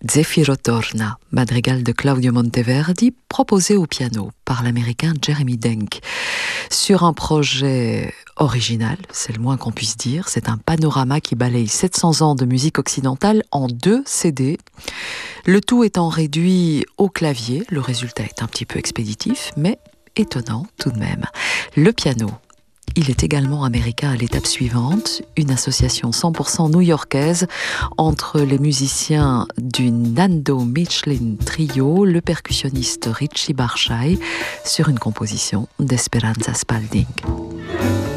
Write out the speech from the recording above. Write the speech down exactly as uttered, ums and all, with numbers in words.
Zefiro Torna, madrigal de Claudio Monteverdi, proposé au piano par l'américain Jeremy Denk. Sur un projet original, c'est le moins qu'on puisse dire, c'est un panorama qui balaye sept cents ans de musique occidentale en deux C D. Le tout étant réduit au clavier, le résultat est un petit peu expéditif, mais étonnant tout de même. Le piano. Il est également américain à l'étape suivante, une association cent pour cent new-yorkaise entre les musiciens du Nando Michelin Trio, le percussionniste Richie Barshai, sur une composition d'Esperanza Spalding.